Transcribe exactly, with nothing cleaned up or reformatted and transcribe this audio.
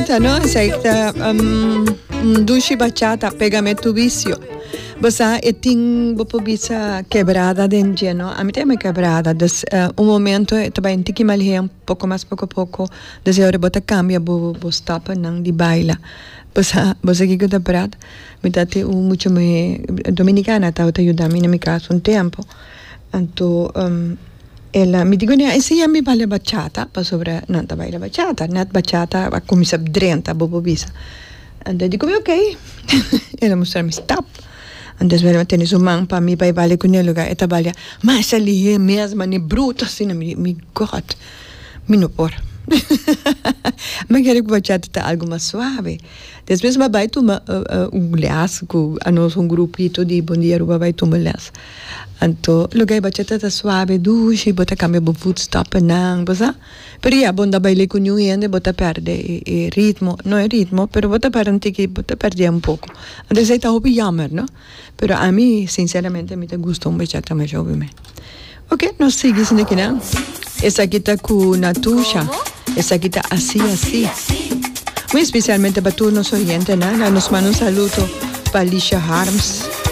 bachata, ¿no? Esa um, dushi bachata, pégame tu vicio. Basta e ting bopo bisa quebrada dentro, ¿no? A mí também quebrada. Des, uh, um momento também tem que malhar um pouco mais, pouco a pouco. Desde hora bota cambia, bo bo stop não de baila. Basta basta que eu parado. Me date um muito me dominicana tá te ajudar mim na minha casa um tempo. Então um, ela me digo né, esse é me baila bachata, para sobre não tá baila bachata, net bachata, a começar drenta bobo bisa. Então digo ok. Ela mostrar me stop. Antes veramente tenis um man para mim para baile com ele lugar e trabalha mas ali é mesmo nem bruto assim me me god me não por mas quero que bachata tá algo mais suave depois mas vai tomar um glass com a nós um grupito de bom dia ruba vai tomar glass então lugar bachata tá suave duche bota cambia bom footstep não bosa pero ya bom da baile com new ende bota perde e ritmo não é ritmo pero bota perde que bota perde um pouco antes aí tá hobby jammer no pero a mí sinceramente me gusta um bachata mais jovem ok nós seguimos aqui não essa aqui tá com Natusha essa aqui tá assim assim muito especialmente para todos os oyentes né nos manda um saludo para Alicia Harms